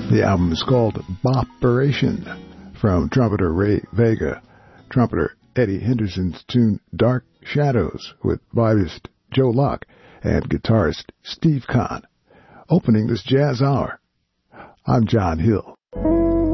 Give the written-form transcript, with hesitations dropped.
The album is called Bopperation, from trumpeter Ray Vega, trumpeter Eddie Henderson's tune Dark Shadows with violinist Joe Locke and guitarist Steve Kahn. Opening this jazz hour, I'm John Hill.